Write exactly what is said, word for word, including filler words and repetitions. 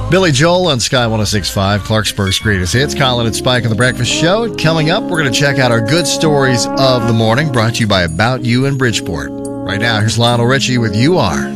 Billy Joel on Sky one oh six point five, Clarksburg's greatest hits. Colin and Spike on The Breakfast Show. Coming up, we're going to check out our good stories of the morning, brought to you by About You in Bridgeport. Right now, here's Lionel Richie with You Are.